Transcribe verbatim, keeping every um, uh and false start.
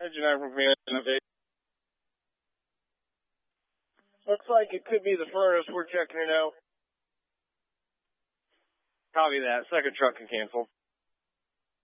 Engine nine from Command update. Looks like it could be the furnace. We're checking it out. Copy that. Second truck can cancel.